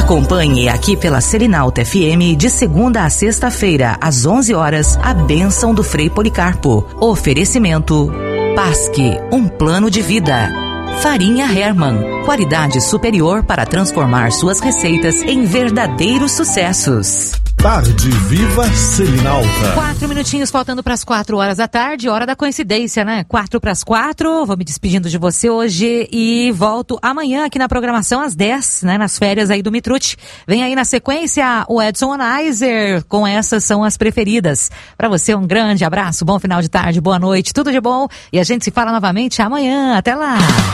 Acompanhe aqui pela Selinalta FM de segunda a sexta-feira, às 11 horas, a bênção do Frei Policarpo. Oferecimento Pasque, um plano de vida. Farinha Hermann, qualidade superior para transformar suas receitas em verdadeiros sucessos. Tarde Viva Selinalta. 4 minutinhos faltando para as 4 horas da tarde, hora da coincidência, né? 4 para as 4, vou me despedindo de você hoje e volto amanhã aqui na programação às 10, né? Nas férias aí do Mitrucci. Vem aí na sequência o Edson Onaiser, com essas são as preferidas. Para você um grande abraço, bom final de tarde, boa noite, tudo de bom e a gente se fala novamente amanhã. Até lá!